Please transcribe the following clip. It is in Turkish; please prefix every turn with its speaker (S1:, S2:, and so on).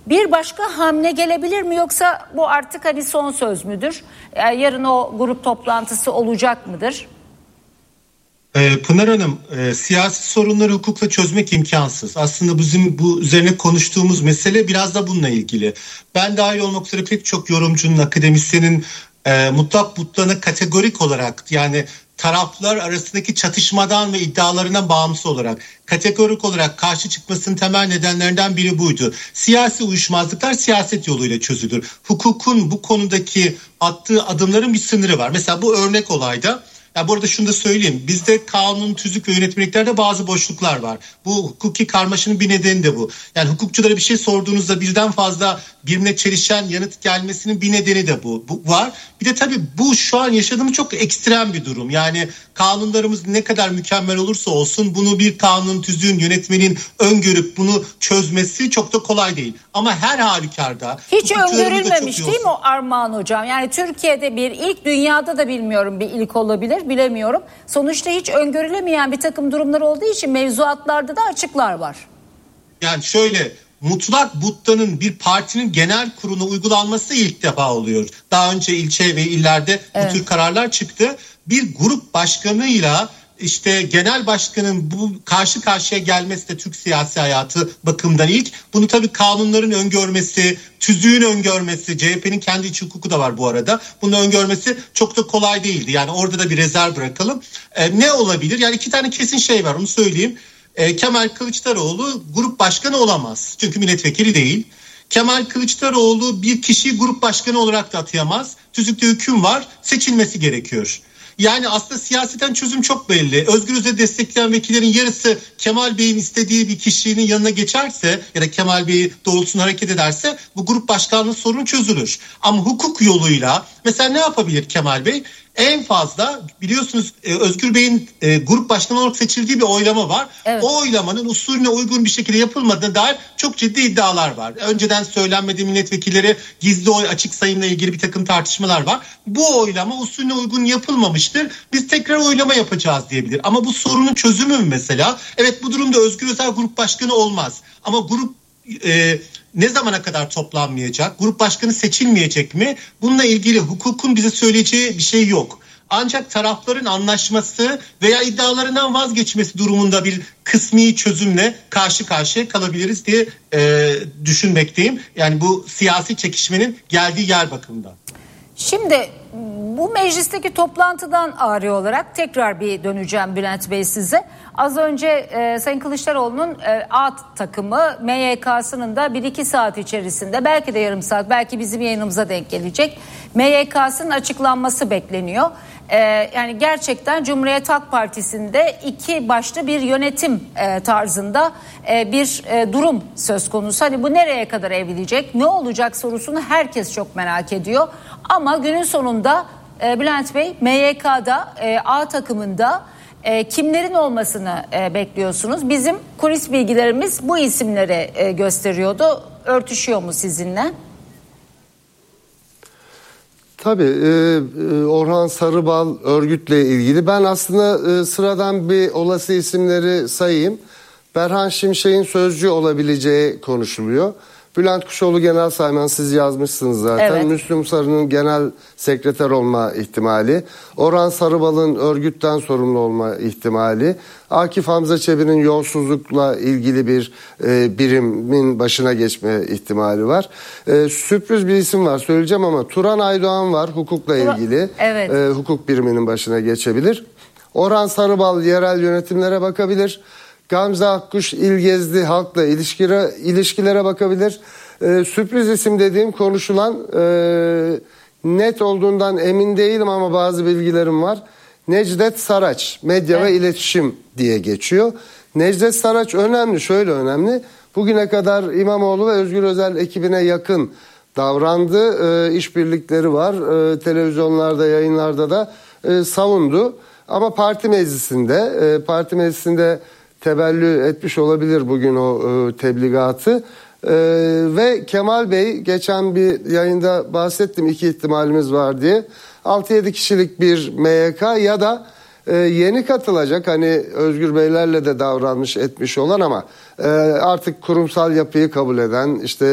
S1: Bir başka hamle gelebilir mi, yoksa bu artık hani son söz müdür? Yarın o grup toplantısı olacak mıdır?
S2: Pınar Hanım, siyasi sorunları hukukla çözmek imkansız. Aslında bizim bu üzerine konuştuğumuz mesele biraz da bununla ilgili. Ben dahil olmak üzere pek çok yorumcunun, akademisyenin mutlak butlanı kategorik olarak, yani taraflar arasındaki çatışmadan ve iddialarına bağımsız olarak kategorik olarak karşı çıkmasının temel nedenlerinden biri buydu. Siyasi uyuşmazlıklar siyaset yoluyla çözülür. Hukukun bu konudaki attığı adımların bir sınırı var. Mesela bu örnek olayda, ya bu arada şunu da söyleyeyim. Bizde kanun, tüzük ve yönetmeliklerde bazı boşluklar var. Bu hukuki karmaşanın bir nedeni de bu. Yani hukukçulara bir şey sorduğunuzda birden fazla birbirine çelişen yanıt gelmesinin bir nedeni de bu var. Bir de tabii bu şu an yaşadığımız çok ekstrem bir durum. Yani kanunlarımız ne kadar mükemmel olursa olsun bunu bir kanun, tüzüğün, yönetmenin öngörüp bunu çözmesi çok da kolay değil. Ama her halükarda
S1: hiç öngörülmemiş değil mi o Armağan Hocam? Yani Türkiye'de bir ilk, dünyada da bilmiyorum bir ilk olabilir, bilemiyorum. Sonuçta hiç öngörülemeyen bir takım durumlar olduğu için mevzuatlarda da açıklar var.
S2: Yani şöyle, mutlak butlanın bir partinin genel kuruluna uygulanması ilk defa oluyor. Daha önce ilçe ve illerde bu tür kararlar çıktı. Bir grup başkanıyla işte genel başkanın bu karşı karşıya gelmesi de Türk siyasi hayatı bakımından ilk. Bunu tabii kanunların öngörmesi, tüzüğün öngörmesi, CHP'nin kendi iç hukuku da var bu arada. Bunu öngörmesi çok da kolay değildi. Yani orada da bir rezerv bırakalım. Ne olabilir? Yani iki tane kesin şey var, onu söyleyeyim. Kemal Kılıçdaroğlu grup başkanı olamaz. Çünkü milletvekili değil. Kemal Kılıçdaroğlu bir kişiyi grup başkanı olarak da atayamaz. Tüzükte hüküm var, seçilmesi gerekiyor. Yani aslında siyaseten çözüm çok belli. Özgür Özel'i destekleyen vekillerin yarısı Kemal Bey'in istediği bir kişinin yanına geçerse ya da Kemal Bey doğrultusunda hareket ederse bu grup başkanlığı sorunu çözülür. Ama hukuk yoluyla mesela ne yapabilir Kemal Bey? En fazla biliyorsunuz Özgür Bey'in grup başkanı olarak seçildiği bir oylama var. Evet. O oylamanın usulüne uygun bir şekilde yapılmadığına dair çok ciddi iddialar var. Önceden söylenmedi, milletvekilleri gizli oy açık sayımla ilgili bir takım tartışmalar var. Bu oylama usulüne uygun yapılmamıştır. Biz tekrar oylama yapacağız diyebilir. Ama bu sorunun çözümü mü mesela? Evet, bu durumda Özgür Özel grup başkanı olmaz. Ama grup ne zamana kadar toplanmayacak? Grup başkanı seçilmeyecek mi? Bununla ilgili hukukun bize söyleyeceği bir şey yok. Ancak tarafların anlaşması veya iddialarından vazgeçmesi durumunda bir kısmi çözümle karşı karşıya kalabiliriz diye düşünmekteyim. Yani bu siyasi çekişmenin geldiği yer bakımından.
S1: Şimdi bu meclisteki toplantıdan ari olarak tekrar bir döneceğim Bülent Bey size. Az önce Sayın Kılıçdaroğlu'nun A takımı MYK'sının da 1-2 saat içerisinde, belki de yarım saat, belki bizim yayınımıza denk gelecek, MYK'sının açıklanması bekleniyor. Yani gerçekten Cumhuriyet Halk Partisi'nde iki başlı bir yönetim tarzında bir durum söz konusu. Hani bu nereye kadar evrilecek, ne olacak sorusunu herkes çok merak ediyor. Ama günün sonunda Bülent Bey, MYK'da A takımında kimlerin olmasını bekliyorsunuz? Bizim kulis bilgilerimiz bu isimleri gösteriyordu. Örtüşüyor mu sizinle?
S3: Tabii Orhan Sarıbal örgütle ilgili. Ben aslında sıradan bir olası isimleri sayayım. Berhan Şimşek'in sözcü olabileceği konuşuluyor. Bülent Kuşoğlu genel sayman, siz yazmışsınız zaten. Evet. Müslüm Sarı'nın genel sekreter olma ihtimali. Orhan Sarıbal'ın örgütten sorumlu olma ihtimali. Akif Hamza Çebi'nin yolsuzlukla ilgili bir birimin başına geçme ihtimali var. Sürpriz bir isim var, söyleyeceğim ama Turan Aydoğan var, hukukla ilgili. Evet. Hukuk biriminin başına geçebilir. Orhan Sarıbal yerel yönetimlere bakabilir. Gamze Akkuş il gezdi, halkla ilişkilere bakabilir. Sürpriz isim dediğim, konuşulan, net olduğundan emin değilim ama bazı bilgilerim var. Necdet Saraç, medya ve iletişim diye geçiyor. Necdet Saraç önemli, şöyle önemli. Bugüne kadar İmamoğlu ve Özgür Özel ekibine yakın davrandı. İşbirlikleri var. Televizyonlarda, yayınlarda da savundu. Ama parti meclisinde tebellü etmiş olabilir bugün o tebligatı. Ve Kemal Bey, geçen bir yayında bahsettim, 2 ihtimalimiz var diye. 6-7 kişilik bir MYK ya da yeni katılacak, hani Özgür Beylerle de davranmış etmiş olan ama artık kurumsal yapıyı kabul eden, işte